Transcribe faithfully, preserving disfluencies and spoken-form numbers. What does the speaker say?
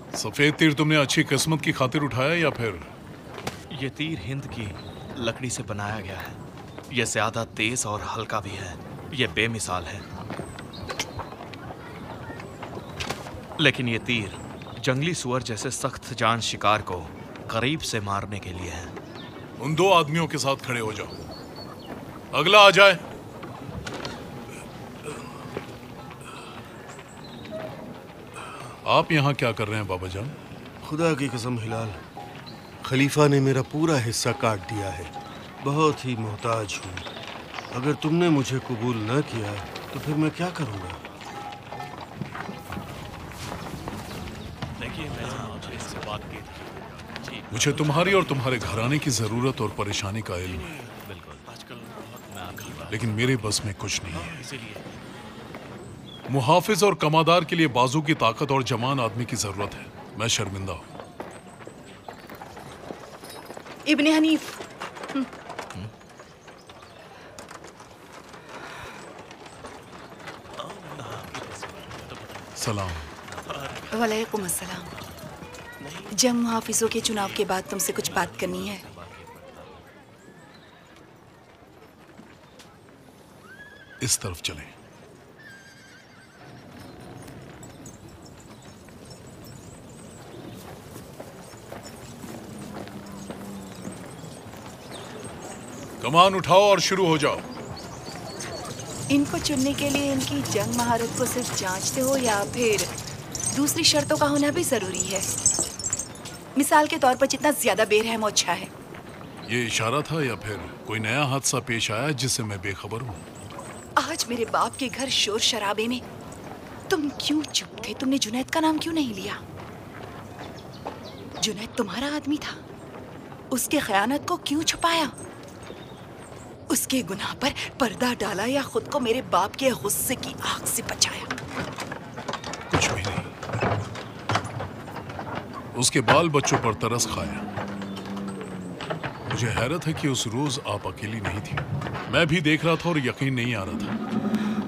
सफेद तीर तुमने अच्छी किस्मत की खातिर उठाया या फिर? ये तीर हिंद की लकड़ी से बनाया गया है। ये ज्यादा तेज और हल्का भी है। ये बेमिसाल है। लेकिन ये तीर जंगली सुअर जैसे सख्त जान शिकार को करीब से मारने के लिए है। उन दो आदमियों के साथ खड़े हो जाओ। अगला आ जाए। आप यहाँ क्या कर रहे हैं बाबा जान? खुदा की कसम हिलाल, खलीफा ने मेरा पूरा हिस्सा काट दिया है। बहुत ही मोहताज हूँ। अगर तुमने मुझे कबूल न किया तो फिर मैं क्या करूँगा? देखिए, मैंने मुझे इससे बात की थी। मुझे तुम्हारी और तुम्हारे घराने की जरूरत और परेशानी का इल्म है, बिल्कुल। आजकल बहुत मैं आपकी लेकिन मेरे बस में कुछ नहीं है। इसीलिए मुहाफिज और कमादार के लिए बाजू की ताकत और जवान आदमी की जरूरत है। मैं शर्मिंदा हूँ। इब्ने हनीफ, सलाम। वालेकुम अस्सलाम। जंग मुहाफिजों के चुनाव के बाद तुमसे कुछ बात करनी है। इस तरफ चलें। कमान उठाओ और शुरू हो जाओ। इनको चुनने के लिए इनकी जंग महारत को सिर्फ जांचते हो या फिर दूसरी शर्तों का होना भी जरूरी है? मिसाल के तौर पर जितना ज्यादा बेरहम और अच्छा है। ये इशारा था या फिर कोई नया हादसा पेश आया जिससे मैं बेखबर हूँ? आज मेरे बाप के घर शोर शराबे में तुम क्यों चुप थे? तुमने जुनैद का नाम क्यों नहीं लिया? जुनैद तुम्हारा आदमी था। उसके खयानत को क्यों छुपाया? उसके गुनाह पर पर्दा डाला या खुद को मेरे बाप के गुस्से की आग से बचाया? कुछ भी नहीं। उसके बाल बच्चों पर तरस खाया। मुझे हैरत है कि उस रोज आप अकेली नहीं थी। मैं भी देख रहा था और यकीन नहीं आ रहा था।